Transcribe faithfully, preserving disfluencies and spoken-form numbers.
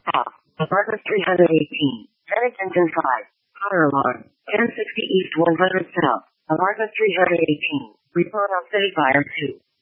South. Apartment three hundred eighteen. Pennington five. Fire alarm. ten sixty East one hundred South. Apartment three hundred eighteen. Report on city fire two.